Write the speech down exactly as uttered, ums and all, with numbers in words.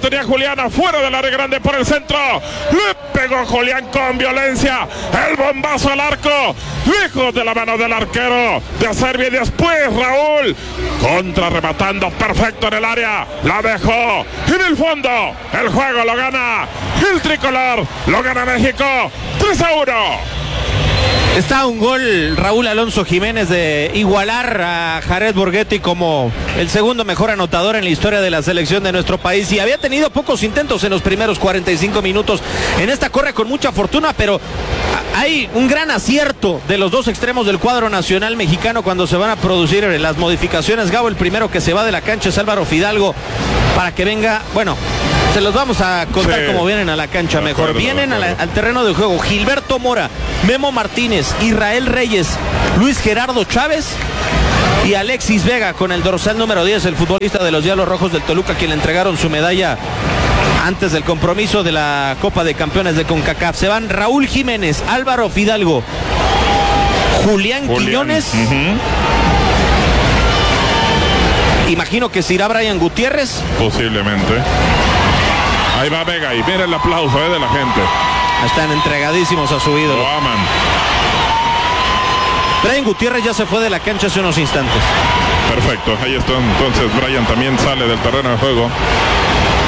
tenía Julián afuera del área grande por el centro. Le pegó Julián con violencia. El bombazo al arco. Lejos de la mano del arquero de Serbia. Y después Raúl contra rematando perfecto en el área. La dejó en el fondo. El juego lo gana el tricolor. Lo gana México tres a uno. Está un gol Raúl Alonso Jiménez de igualar a Jared Borghetti como el segundo mejor anotador en la historia de la selección de nuestro país, y había tenido pocos intentos en los primeros cuarenta y cinco minutos. En esta corre con mucha fortuna, pero hay un gran acierto de los dos extremos del cuadro nacional mexicano cuando se van a producir las modificaciones. Gabo, el primero que se va de la cancha es Álvaro Fidalgo para que venga, bueno, se los vamos a contar sí. Cómo vienen a la cancha de mejor. Acuerdo, vienen a la, al terreno de juego Gilberto Mora, Memo Martínez, Israel Reyes, Luis Gerardo Chávez y Alexis Vega con el dorsal número diez, el futbolista de los Diablos Rojos del Toluca, quien le entregaron su medalla antes del compromiso de la Copa de Campeones de CONCACAF. Se van Raúl Jiménez, Álvaro Fidalgo, Julián, Julián. Quiñones. Uh-huh. Imagino que se irá Brian Gutiérrez. Posiblemente. Ahí va Vega y mira el aplauso eh, de la gente. Están entregadísimos a su ídolo. Lo aman. Brian Gutiérrez ya se fue de la cancha hace unos instantes. Perfecto, ahí está. Entonces Brian también sale del terreno de juego.